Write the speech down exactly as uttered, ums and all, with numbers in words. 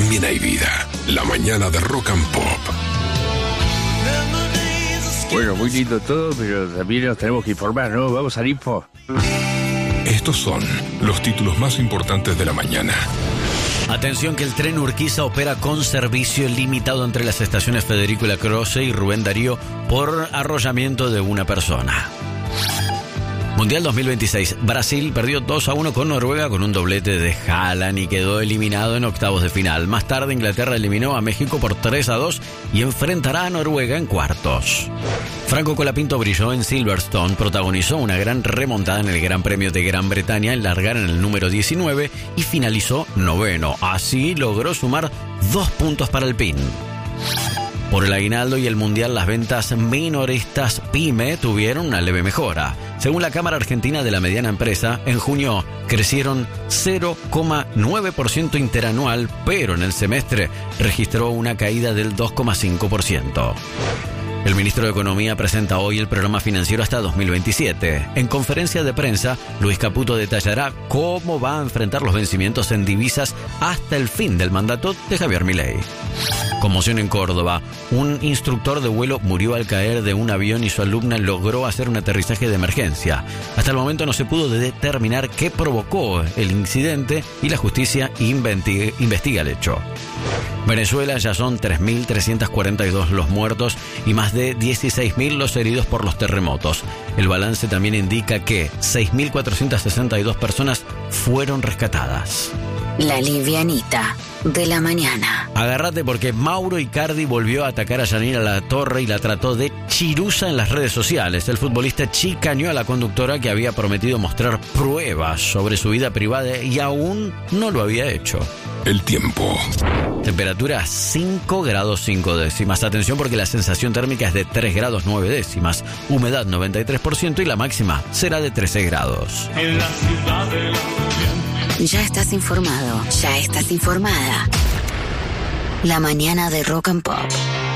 también hay vida. La mañana de Rock and Pop. Bueno, muy lindo todo, pero también nos tenemos que informar, ¿no? Vamos al info. Estos son los títulos más importantes de la mañana. Atención que el tren Urquiza opera con servicio limitado entre las estaciones Federico Lacroze y Rubén Darío por arrollamiento de una persona. Mundial dos mil veintiséis. Brasil perdió dos a uno con Noruega con un doblete de Haaland y quedó eliminado en octavos de final. Más tarde Inglaterra eliminó a México por tres a dos y enfrentará a Noruega en cuartos. Franco Colapinto brilló en Silverstone, protagonizó una gran remontada en el Gran Premio de Gran Bretaña al largar en el número diecinueve y finalizó noveno. Así logró sumar dos puntos para el P I N. Por el aguinaldo y el mundial, las ventas minoristas PYME tuvieron una leve mejora. Según la Cámara Argentina de la Mediana Empresa, en junio crecieron cero coma nueve por ciento interanual, pero en el semestre registró una caída del dos coma cinco por ciento. El ministro de Economía presenta hoy el programa financiero hasta dos mil veintisiete. En conferencia de prensa, Luis Caputo detallará cómo va a enfrentar los vencimientos en divisas hasta el fin del mandato de Javier Milei. Conmoción en Córdoba. Un instructor de vuelo murió al caer de un avión y su alumna logró hacer un aterrizaje de emergencia. Hasta el momento no se pudo determinar qué provocó el incidente y la justicia investiga, investiga el hecho. Venezuela, ya son tres mil trescientos cuarenta y dos los muertos y más de dieciséis mil los heridos por los terremotos. El balance también indica que seis mil cuatrocientas sesenta y dos personas fueron rescatadas. La livianita de la mañana. Agárrate porque Mauro Icardi volvió a atacar a Yanira Latorre y la trató de chirusa en las redes sociales. El futbolista chicañó a la conductora que había prometido mostrar pruebas sobre su vida privada y aún no lo había hecho. El tiempo. Temperatura cinco grados cinco décimas. Atención porque la sensación térmica es de tres grados nueve décimas. Humedad noventa y tres por ciento y la máxima será de trece grados. En la ciudad de la... Ya estás informado, ya estás informada. La mañana de Rock and Pop.